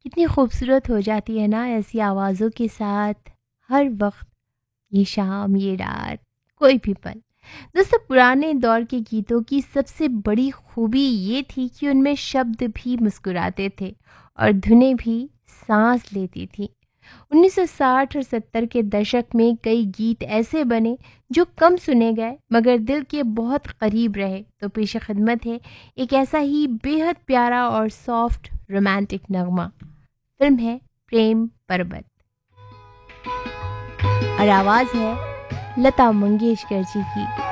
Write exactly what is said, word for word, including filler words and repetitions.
इतनी खूबसूरत हो जाती है ना ऐसी आवाज़ों के साथ हर वक्त, ये शाम ये रात, कोई भी पल। दोस्तों, पुराने दौर के गीतों की सबसे बड़ी खूबी ये थी कि उनमें शब्द भी मुस्कुराते थे और धुनें भी सांस लेती थी। उन्नीस सौ साठ और सत्तर के दशक में कई गीत ऐसे बने जो कम सुने गए मगर दिल के बहुत करीब रहे। तो पेश खिदमत है एक ऐसा ही बेहद प्यारा और सॉफ्ट रोमांटिक नगमा। फिल्म है प्रेम पर्वत और आवाज़ है लता मंगेशकर जी की।